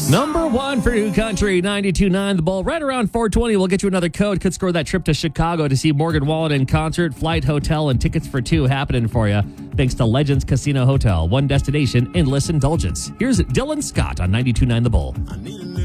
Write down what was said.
Number one for New Country, 92.9 The Bull. Right around 420, we'll get you another code. Could score that trip to Chicago to see Morgan Wallen in concert, flight, hotel, and tickets for two happening for you. Thanks to Legends Casino Hotel. One destination, endless indulgence. Here's Dylan Scott on 92.9 The Bull.